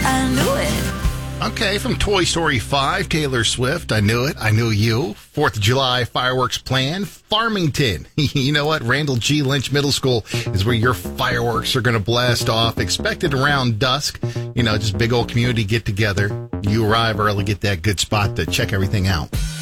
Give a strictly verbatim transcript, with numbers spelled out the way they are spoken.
I knew it. Okay, from Toy Story five, Taylor Swift, I Knew It, I Knew You. fourth of July fireworks plan, Farmington. You know what? Randall G. Lynch Middle School is where your fireworks are going to blast off. Expected around dusk. You know, just big old community get together. You arrive early, get that good spot to check everything out.